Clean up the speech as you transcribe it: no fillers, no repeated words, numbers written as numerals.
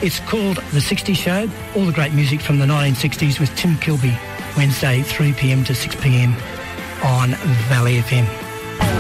It's called The 60s Show. All the great music from the 1960s with Tim Kilby. Wednesday, 3 p.m. to 6 p.m. on Valley FM.